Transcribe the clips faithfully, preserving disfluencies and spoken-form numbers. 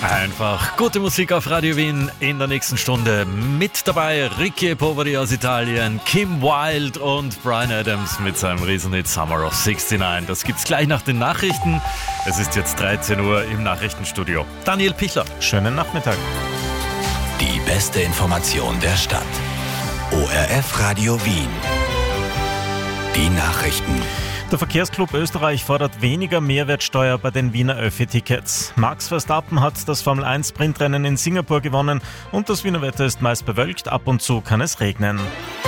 Einfach gute Musik auf Radio Wien in der nächsten Stunde. Mit dabei Ricky Poveri aus Italien, Kim Wilde und Bryan Adams mit seinem Riesenhit Summer of sixty-nine. Das gibt's gleich nach den Nachrichten. Es ist jetzt dreizehn Uhr im Nachrichtenstudio. Daniel Pichler. Schönen Nachmittag. Die beste Information der Stadt. O R F Radio Wien. Die Nachrichten. Der Verkehrsclub Österreich fordert weniger Mehrwertsteuer bei den Wiener Öffi-Tickets. Max Verstappen hat das Formel eins Sprintrennen in Singapur gewonnen und das Wiener Wetter ist meist bewölkt, ab und zu kann es regnen.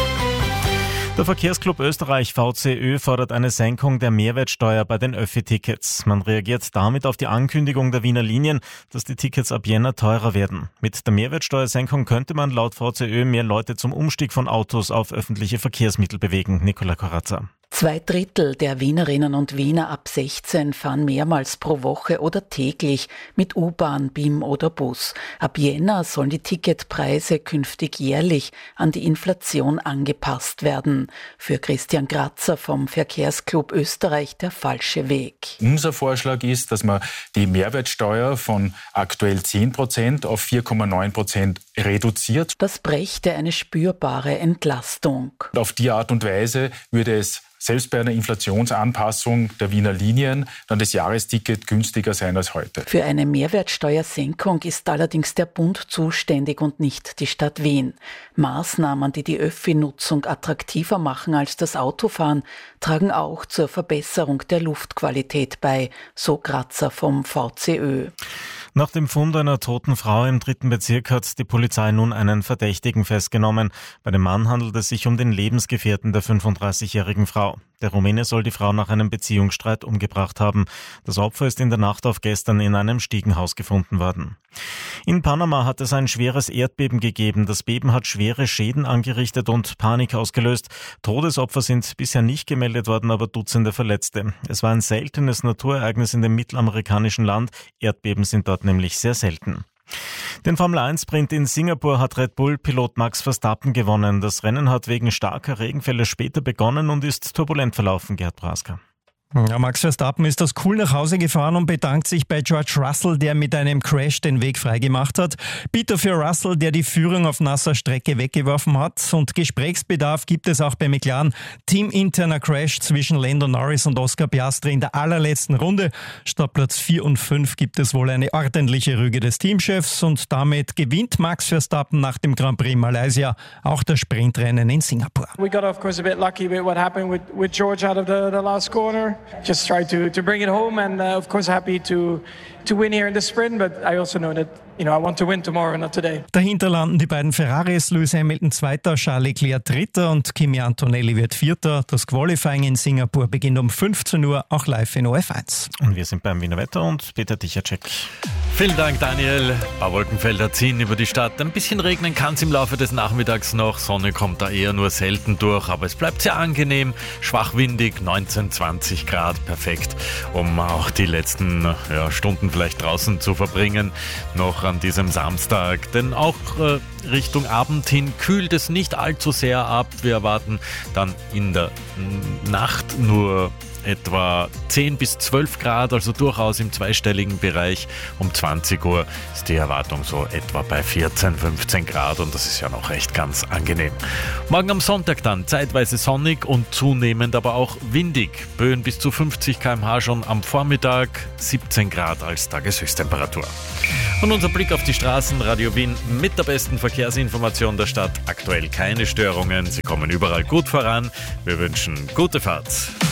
Der Verkehrsclub Österreich V C Ö fordert eine Senkung der Mehrwertsteuer bei den Öffi-Tickets. Man reagiert damit auf die Ankündigung der Wiener Linien, dass die Tickets ab Jänner teurer werden. Mit der Mehrwertsteuersenkung könnte man laut V C Ö mehr Leute zum Umstieg von Autos auf öffentliche Verkehrsmittel bewegen. Nicola Corazza. Zwei Drittel der Wienerinnen und Wiener ab sechzehn fahren mehrmals pro Woche oder täglich mit U-Bahn, B I M oder Bus. Ab Jänner sollen die Ticketpreise künftig jährlich an die Inflation angepasst werden. Für Christian Grazer vom Verkehrsclub Österreich der falsche Weg. Unser Vorschlag ist, dass man die Mehrwertsteuer von aktuell zehn Prozent auf vier Komma neun Prozent reduziert. Das brächte eine spürbare Entlastung. Auf die Art und Weise würde es selbst bei einer Inflationsanpassung der Wiener Linien dann das Jahresticket günstiger sein als heute. Für eine Mehrwertsteuersenkung ist allerdings der Bund zuständig und nicht die Stadt Wien. Maßnahmen, die die Öffi-Nutzung attraktiver machen als das Autofahren, tragen auch zur Verbesserung der Luftqualität bei, so Grazer vom V C Ö. Nach dem Fund einer toten Frau im dritten Bezirk hat die Polizei nun einen Verdächtigen festgenommen. Bei dem Mann handelt es sich um den Lebensgefährten der fünfunddreißigjährigen Frau. Der Rumäne soll die Frau nach einem Beziehungsstreit umgebracht haben. Das Opfer ist in der Nacht auf gestern in einem Stiegenhaus gefunden worden. In Panama hat es ein schweres Erdbeben gegeben. Das Beben hat schwere Schäden angerichtet und Panik ausgelöst. Todesopfer sind bisher nicht gemeldet worden, aber Dutzende Verletzte. Es war ein seltenes Naturereignis in dem mittelamerikanischen Land. Erdbeben sind dort nämlich sehr selten. Den Formel eins Sprint in Singapur hat Red Bull-Pilot Max Verstappen gewonnen. Das Rennen hat wegen starker Regenfälle später begonnen und ist turbulent verlaufen, Gerd Prasker. Ja, Max Verstappen ist aus cool nach Hause gefahren und bedankt sich bei George Russell, der mit einem Crash den Weg freigemacht hat. Bitter für Russell, der die Führung auf nasser Strecke weggeworfen hat. Und Gesprächsbedarf gibt es auch bei McLaren. Teaminterner Crash zwischen Lando Norris und Oscar Piastri in der allerletzten Runde. Statt Platz vier und fünf gibt es wohl eine ordentliche Rüge des Teamchefs und damit gewinnt Max Verstappen nach dem Grand Prix Malaysia auch das Sprintrennen in Singapur. We got of course a bit lucky with what happened with, with George out of the, the last corner. Just try to, to bring it home and uh, of course happy to, to win here in the sprint, but I also know that you know I want to win tomorrow, not today. Dahinter landen die beiden Ferraris, Lewis Hamilton Zweiter, Charles Leclerc Dritter und Kimi Antonelli wird Vierter. Das Qualifying in Singapur beginnt um fünfzehn Uhr, auch live in O R F eins. Und wir sind beim Wiener Wetter und Peter Tichacek. Vielen Dank, Daniel. Ein paar Wolkenfelder ziehen über die Stadt. Ein bisschen regnen kann es im Laufe des Nachmittags noch. Sonne kommt da eher nur selten durch, aber es bleibt sehr angenehm. Schwach windig, neunzehn, zwanzig Grad. Perfekt, um auch die letzten ja, Stunden vielleicht draußen zu verbringen. Noch an diesem Samstag. Denn auch äh, Richtung Abend hin kühlt es nicht allzu sehr ab. Wir erwarten dann in der Nacht nur etwa zehn bis zwölf Grad, also durchaus im zweistelligen Bereich. Um zwanzig Uhr ist die Erwartung so etwa bei vierzehn, fünfzehn Grad und das ist ja noch echt ganz angenehm. Morgen am Sonntag dann zeitweise sonnig und zunehmend aber auch windig. Böen bis zu fünfzig Kilometer pro Stunde schon am Vormittag, siebzehn Grad als Tageshöchsttemperatur. Und unser Blick auf die Straßen, Radio Wien mit der besten Verkehrsinformation der Stadt. Aktuell keine Störungen, sie kommen überall gut voran. Wir wünschen gute Fahrt.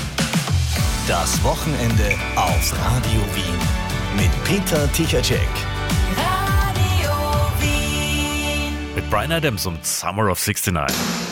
Das Wochenende auf Radio Wien mit Peter Tichacek. Radio Wien. Mit Bryan Adams und Summer of sixty-nine.